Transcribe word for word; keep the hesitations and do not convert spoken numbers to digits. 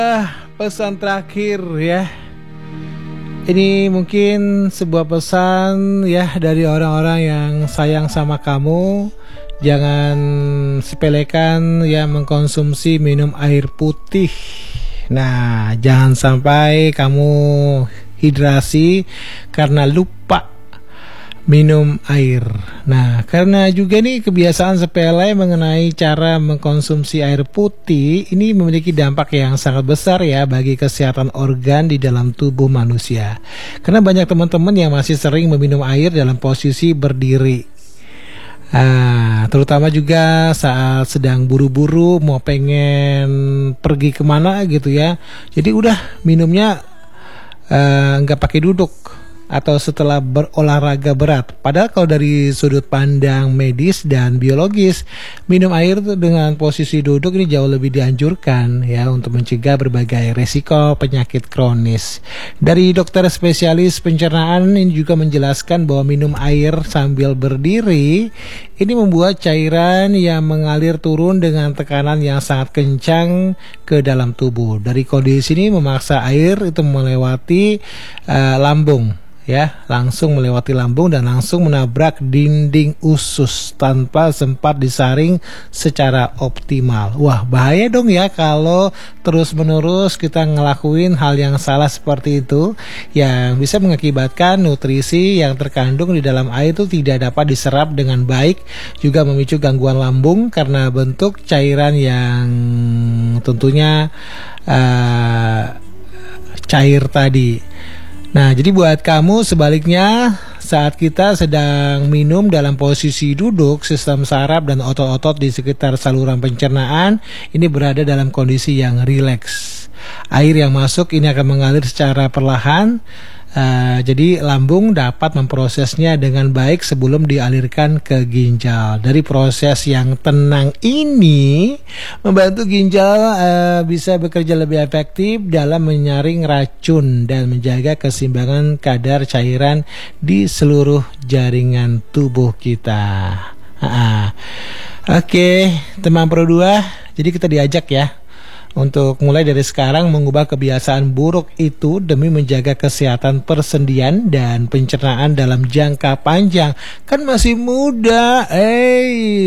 Pesan terakhir ya. Ini mungkin sebuah pesan ya dari orang-orang yang sayang sama kamu. Jangan sepelekan ya mengkonsumsi minum air putih. Nah, jangan sampai kamu hidrasi karena lupa minum air. Nah, karena juga nih kebiasaan sepele mengenai cara mengkonsumsi air putih ini memiliki dampak yang sangat besar ya bagi kesehatan organ di dalam tubuh manusia. Karena banyak teman-teman yang masih sering meminum air dalam posisi berdiri. Nah, terutama juga saat sedang buru-buru mau pengen pergi kemana gitu ya. Jadi udah minumnya uh, nggak pakai duduk atau setelah berolahraga berat. Padahal kalau dari sudut pandang medis dan biologis, minum air dengan posisi duduk ini jauh lebih dianjurkan ya untuk mencegah berbagai resiko penyakit kronis. Dari dokter spesialis pencernaan ini juga menjelaskan bahwa minum air sambil berdiri ini membuat cairan yang mengalir turun dengan tekanan yang sangat kencang ke dalam tubuh. Dari kondisi ini memaksa air itu melewati uh, lambung ya, langsung melewati lambung dan langsung menabrak dinding usus tanpa sempat disaring secara optimal. Wah, bahaya dong ya kalau terus-menerus kita ngelakuin hal yang salah seperti itu, yang bisa mengakibatkan nutrisi yang terkandung di dalam air itu tidak dapat diserap dengan baik, juga memicu gangguan lambung karena bentuk cairan yang tentunya uh, cair tadi. Nah, jadi buat kamu sebaliknya, saat kita sedang minum dalam posisi duduk, sistem saraf dan otot-otot di sekitar saluran pencernaan ini berada dalam kondisi yang rileks. Air yang masuk ini akan mengalir secara perlahan, uh, jadi lambung dapat memprosesnya dengan baik sebelum dialirkan ke ginjal. Dari proses yang tenang ini membantu ginjal uh, bisa bekerja lebih efektif dalam menyaring racun dan menjaga keseimbangan kadar cairan di seluruh jaringan tubuh kita. Oke, okay, teman Pro dua, jadi kita diajak ya untuk mulai dari sekarang mengubah kebiasaan buruk itu demi menjaga kesehatan persendian dan pencernaan dalam jangka panjang. Kan masih muda, eh.